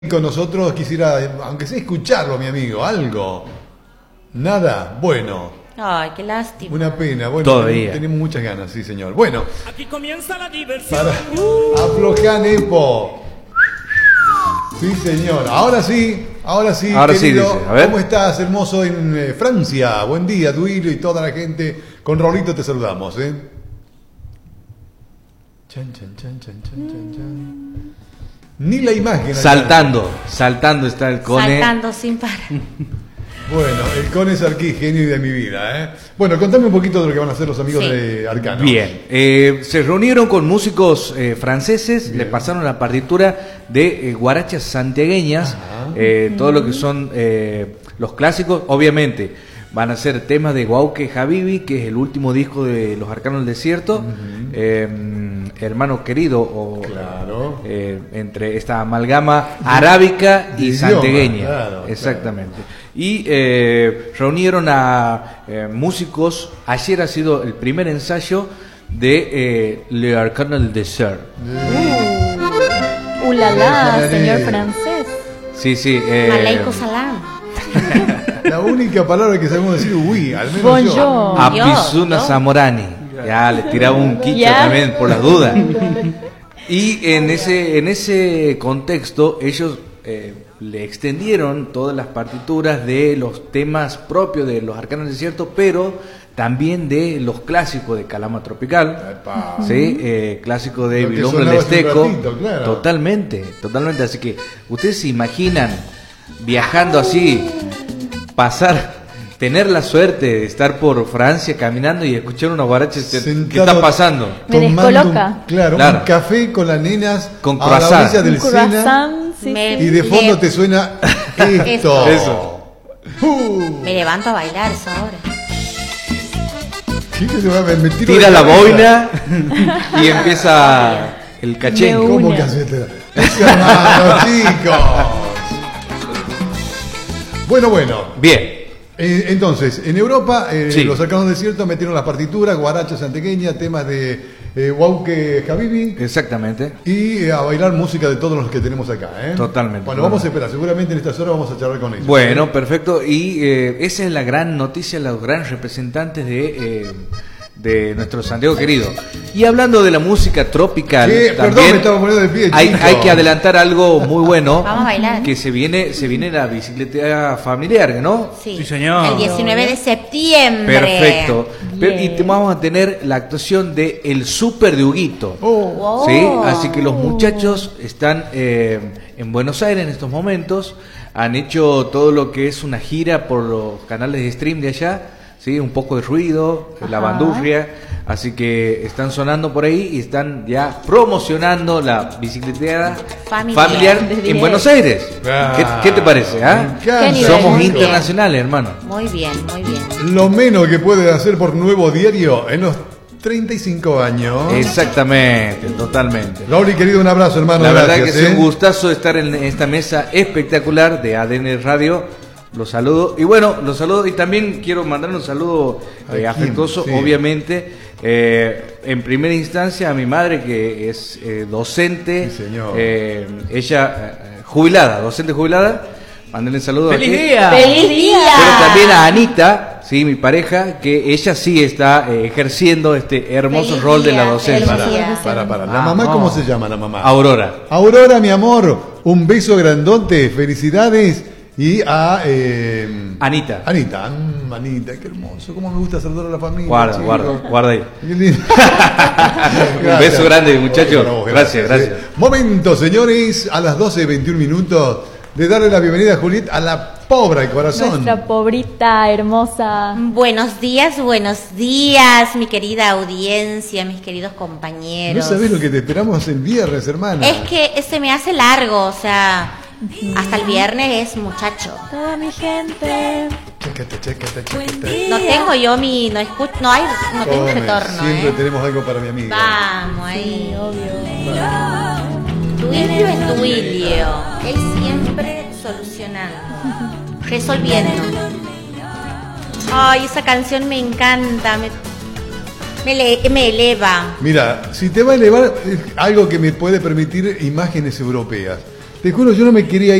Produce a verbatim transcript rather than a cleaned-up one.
Con nosotros quisiera, aunque sea escucharlo, mi amigo, algo. Nada, bueno. Ay, qué lástima. Una pena, bueno, Todavía. tenemos muchas ganas, sí señor. Bueno, Aquí comienza la diversión. para aflojar Nepo. Sí señor, ahora sí, ahora sí, Ahora sí, querido. dice, a ver. ¿Cómo estás, hermoso, en eh, Francia? Buen día, Duilio y toda la gente. Con Rolito te saludamos, ¿eh? Chan, chan, chan, chan, chan, chan, chan. Ni la imagen. Saltando, saltando está el Cone. Saltando sin parar. Bueno, el Cone es arquigenio de mi vida, ¿eh? Bueno, contame un poquito de lo que van a hacer los amigos Sí. de Arcano. Bien, eh, se reunieron con músicos eh, franceses, Bien. le pasaron la partitura de eh, guarachas santiagueñas, Ajá. eh, todo lo que son eh, los clásicos, obviamente. Van a ser temas de Guauque Habibi, que es el último disco de Los Arcanos del Desierto, Ujú. eh, hermano querido, o Claro. eh, entre esta amalgama arábica De y idioma, santiagueña. claro, Exactamente. Y eh, reunieron a eh, músicos. Ayer ha sido el primer ensayo de eh, Le Arcano del Desert. Uh, la la, Ojalá. señor francés. Sí, sí. Eh, Maleico salam. La única palabra que sabemos decir, uy, al menos Bonjour. yo. Apizuna Dios, Zamorani. Ya le tiraba un quicho Ya. también por las dudas. Y en ese, en ese contexto, ellos eh, le extendieron todas las partituras de los temas propios de Los Arcanos del Desierto, pero también de los clásicos de Calama Tropical. Epa. Sí, eh, clásico de Lo que Bilombre sonaba hace un Lesteco. ratito, claro. Totalmente, totalmente. Así que ustedes se imaginan viajando así, pasar, tener la suerte de estar por Francia caminando y escuchar unos guaraches. ¿Qué Sentado, está pasando? Me tomando descoloca. un- claro, Claro. un café con las nenas Con a la croissant. orilla del Un Sena. croissant, sí, Me- sí. Y de fondo Le- te suena esto. Eso. Uh, Me levanto a bailar eso ahora. ¿qué que se va a me tiro Tira de la cabeza? boina y empieza el cachén. De ¿Cómo una. que haces? Es hermano, chicos. Bueno, bueno. Bien. Eh, entonces, en Europa, eh, Sí. los Arcanos del Desierto metieron las partituras, guarachas santiagueñas, temas de eh, Guauque Habibi Exactamente. y eh, a bailar música de todos los que tenemos acá. ¿eh? Totalmente. Bueno, vamos a esperar, seguramente en estas horas vamos a charlar con ellos. Bueno, perfecto. Y eh, esa es la gran noticia, los grandes representantes de, eh, de nuestro Santiago querido. Y hablando de la música tropical, ¿Qué? Perdón, también me estaba poniendo de pie, hay, chico. hay que adelantar algo muy bueno. Vamos a bailar. Que se viene, se viene la bicicleta familiar, ¿no? Sí. Sí, señor. El diecinueve de septiembre. Perfecto. Pero- y Bien. te vamos a tener la actuación de El Súper de Huguito. Oh, Wow. ¿Sí? Así que los muchachos están eh, en Buenos Aires en estos momentos, han hecho todo lo que es una gira por los canales de stream de allá, ¿sí? Un poco de ruido, la Ajá. bandurria, así que están sonando por ahí y están ya promocionando la bicicleteada Familiar. familiar De en diez. Buenos Aires. Ah, ¿Qué, qué te parece? ah? me encanta. Qué nivel. Somos Muy bien. internacionales, hermano. Muy bien, muy bien. Lo menos que puede hacer por Nuevo Diario en los treinta y cinco años. Exactamente, totalmente. Raúl, querido, un abrazo, hermano. La verdad gracias, que es ¿eh? un gustazo estar en esta mesa espectacular de A D N Radio. Los saludo. Y bueno, los saludo. Y también quiero mandar un saludo ¿A eh, quién? afectuoso, Sí. obviamente. eh, en primera instancia a mi madre, que es eh, docente. Sí, señor. eh, ella, eh, jubilada, docente jubilada. Mándenle saludos. ¡Feliz aquí. día! ¡Feliz día! Pero también a Anita, sí, mi pareja, que ella sí está eh, ejerciendo este hermoso Feliz rol de día, la docencia. feliz Para, día. para, para. ¿La Vamos. mamá cómo se llama la mamá? Aurora. Aurora, mi amor, un beso grandote, felicidades. Y a eh, Anita. Anita, mm, Anita, qué hermoso, cómo me gusta saludar a la familia. Guarda, chico. guarda, guarda ahí. Qué lindo. Un beso grande, muchachos. No, Gracias, gracias. eh. Momento, señores, a las doce y veintiún minutos, de darle la bienvenida a Juliet a la pobre corazón. Nuestra pobrita hermosa. Buenos días, buenos días, mi querida audiencia, mis queridos No compañeros. sabés lo que te esperamos el viernes, hermana. Es que se me hace largo, o sea, hasta el viernes es muchacho. Toda mi gente. Chécate, chécate, chécate. No tengo yo mi, no escucho, no hay, no tengo Come, retorno, siempre ¿eh? tenemos algo para mi amiga. Vamos ahí. Sí, obvio. Duilio es Duilio, él siempre solucionando, resolviendo. Ay, esa canción me encanta, me, me, le- me eleva. Mira, si te va a elevar eh, algo que me puede permitir imágenes europeas. Te juro, yo no me quería